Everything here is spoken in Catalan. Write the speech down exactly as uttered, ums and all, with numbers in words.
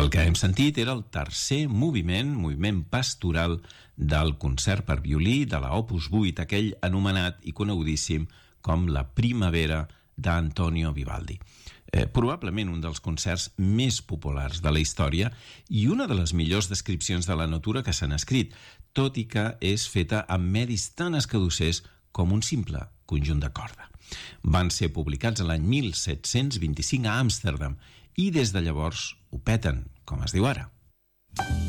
El que hem sentit era el tercer moviment, moviment pastoral del concert per violí de la Opus vuit, aquell anomenat i conegudíssim com la Primavera d'Antonio Vivaldi. Eh, probablement un dels concerts més populars de la història i una de les millors descripcions de la natura que s'han escrit, tot i que és feta amb medis tan escadussers com un simple conjunt de corda. Van ser publicats l'any mil set-cents vint-i-cinc a Amsterdam i des de llavors ho peten, com es diu ara.